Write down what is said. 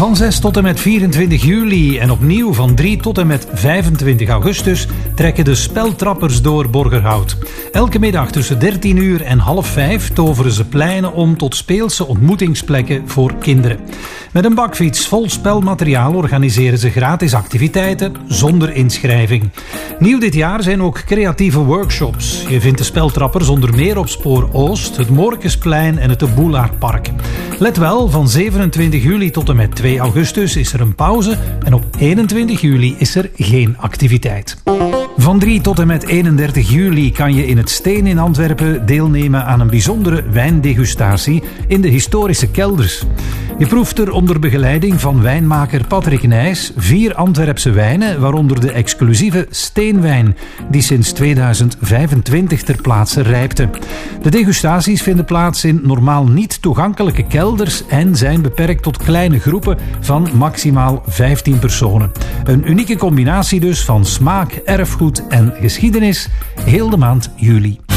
Van 6 tot en met 24 juli en opnieuw van 3 tot en met 25 augustus trekken de speltrappers door Borgerhout. Elke middag tussen 13 uur en 4:30 toveren ze pleinen om tot speelse ontmoetingsplekken voor kinderen. Met een bakfiets vol spelmateriaal organiseren ze gratis activiteiten zonder inschrijving. Nieuw dit jaar zijn ook creatieve workshops. Je vindt de speltrappers onder meer op Spoor Oost, het Morkesplein en het de Boulaardpark. Let wel, van 27 juli tot en met 2 augustus is er een pauze en op 21 juli is er geen activiteit. Van 3 tot en met 31 juli kan je in het Steen in Antwerpen deelnemen aan een bijzondere wijndegustatie in de historische kelders. Je proeft er onder begeleiding van wijnmaker Patrick Nijs 4 Antwerpse wijnen, waaronder de exclusieve Steenwijn, die sinds 2025 ter plaatse rijpte. De degustaties vinden plaats in normaal niet toegankelijke kelders en zijn beperkt tot kleine groepen van maximaal 15 personen. Een unieke combinatie dus van smaak, erfgoed en geschiedenis, heel de maand juli.